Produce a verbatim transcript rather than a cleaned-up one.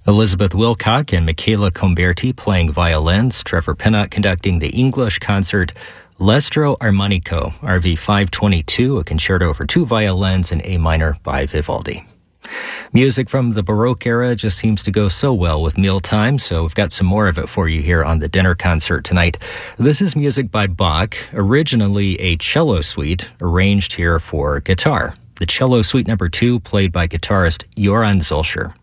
Elizabeth Wilcock and Michaela Comberti playing violins, Trevor Pinnock conducting the English concert, L'Estro Armonico, R V five twenty-two, a concerto for two violins in A minor by Vivaldi. Music from the Baroque era just seems to go so well with mealtime, so we've got some more of it for you here on the dinner concert tonight. This is music by Bach, originally a cello suite, arranged here for guitar. The cello suite number two, played by guitarist Joran Zülscher.